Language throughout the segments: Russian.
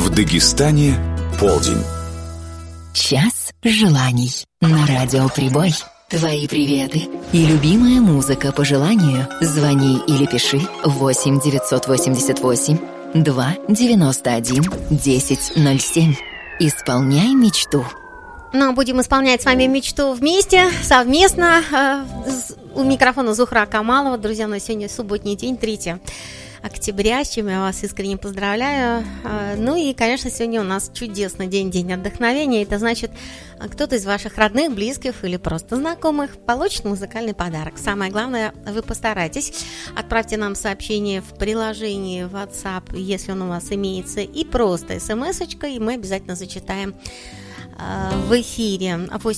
В Дагестане полдень. Час желаний на радио Прибой. Твои приветы и любимая музыка по желанию. Звони или пиши 8 988 291 1007. Исполняй мечту. Ну, будем исполнять с вами мечту вместе, совместно. У микрофона Зухра Камалова. Друзья, у нас сегодня субботний день, 3 октября, с чем я вас искренне поздравляю. Ну и, конечно, сегодня у нас чудесный день, день отдохновения. Это значит, кто-то из ваших родных, близких или просто знакомых получит музыкальный подарок. Самое главное, вы постарайтесь. Отправьте нам сообщение в приложении WhatsApp, если он у вас имеется, и просто смс-очкой, и мы обязательно зачитаем в эфире.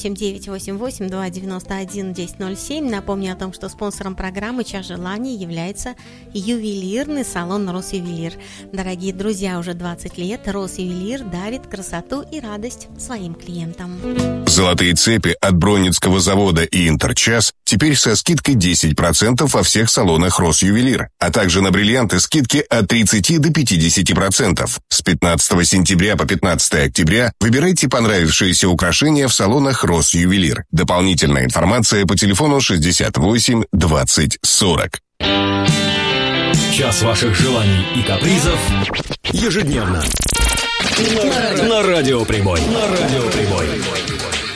8988-291-1007. Напомню о том, что спонсором программы «Час желаний» является ювелирный салон «Росювелир». Дорогие друзья, уже 20 лет «Росювелир» дарит красоту и радость своим клиентам. Золотые цепи от Бронницкого завода и Интерчас теперь со скидкой 10% во всех салонах «Росювелир», а также на бриллианты скидки от 30 до 50%. С 15 сентября по 15 октября выбирайте понравившиеся украшения в салонах «Росювелир». Дополнительная информация по телефону 68 20 40. Час ваших желаний и капризов ежедневно на радио Прибой. На радио Прибой.